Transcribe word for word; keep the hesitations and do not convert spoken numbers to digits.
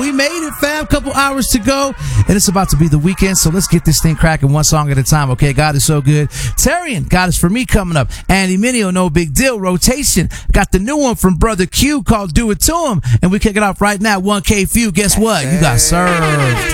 We made it, fam. Couple hours to go, and it's about to be the weekend, so let's get this thing cracking one song at a time, okay? God is so good. Terrian, God is for me coming up. Andy Mineo, No Big Deal. Rotation, got the new one from Brother Q called Do It To Him, and we kick it off right now. one K Few, guess what? You got served.